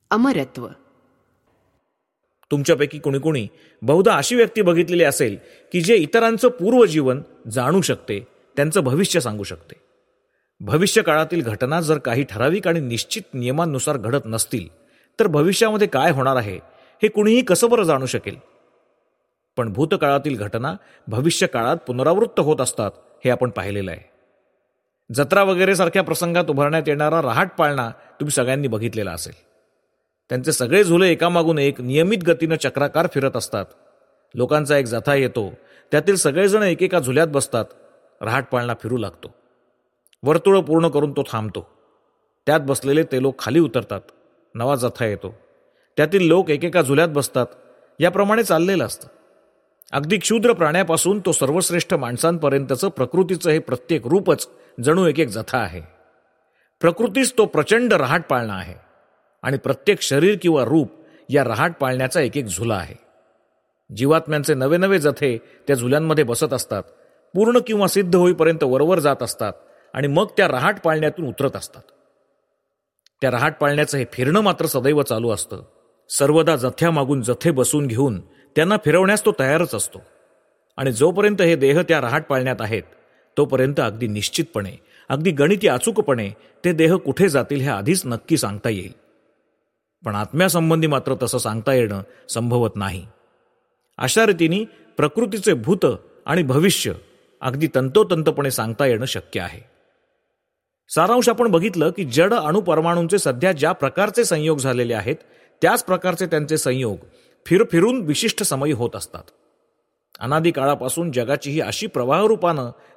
अमरत्व. तुमच्यापैकी कुणी कुणी बहुधा अशी व्यक्ती बघितलेली असेल की जे इतरांचं पूर्वजीवन जाणू शकते, त्यांचं भविष्य सांगू शकते. भविष्य काळातील घटना जर काही ठराविक आणि निश्चित नियमांनुसार घडत नसतील तर भविष्यामध्ये काय होणार आहे हे कुणीही कसं बरं जाणू शकेल. पण भूतकाळातील घटना भविष्य काळात पुनरावृत्त होत असतात हे आपण पाहिलेलं आहे. जत्रा वगैरे सारख्या प्रसंगात उभारण्यात येणारा रहाट पाळणा तुम्ही सगळ्यांनी बघितलेला असेल. त्यांचे सगळे झुले एकामागून एक नियमित गतीनं चक्राकार फिरत असतात. लोकांचा एक जथा येतो, त्यातील सगळेजण एकेका झुल्यात बसतात. रहाट पाळणा फिरू लागतो. वर्तुळ पूर्ण करून तो थांबतो. त्यात बसलेले ते लोक खाली उतरतात. नवा जथा येतो, त्यातील लोक एकेका झुल्यात बसतात. याप्रमाणे चाललेलं असतं. अगदी क्षुद्र प्राण्यापासून तो सर्वश्रेष्ठ माणसांपर्यंतचं प्रकृतीचं हे प्रत्येक रूपच जणू एक एक जथा आहे. प्रकृतीच तो प्रचंड रहाट पाळणा आहे आणि प्रत्येक शरीर किंवा रूप या रहाट पाळण्याचा एक एक झुला आहे. जीवात्म्यांचे नवे नवे जथे त्या झुल्यांमध्ये बसत असतात, पूर्ण किंवा सिद्ध होईपर्यंत वरवर जात असतात आणि मग त्या रहाट पाळण्यातून उतरत असतात. त्या रहाट पाळण्याचं हे फिरणं मात्र सदैव चालू असतं. सर्वदा जथ्यामागून जथे बसून घेऊन त्यांना फिरवण्यास तो तयारच असतो. आणि जोपर्यंत हे देह त्या रहाट पाळण्यात आहेत तोपर्यंत अगदी निश्चितपणे, अगदी गणिती अचूकपणे ते देह कुठे जातील हे आधीच नक्की सांगता येईल. पण आत्म्यासंबंधी मात्र तसं सांगता येणं संभवत नाही. अशा रीतीने प्रकृतीचे भूत आणि भविष्य अगदी तंतोतंतपणे सांगता येणं शक्य आहे. सारांश आपण बघितलं की जड अणुपरमाणूंचे सध्या ज्या प्रकारचे संयोग झालेले आहेत त्याच प्रकारचे त्यांचे संयोग फिरून विशिष्ट समयी होत असतात. अनादी काळापासून जगाची ही अशी प्रवाहरूपानं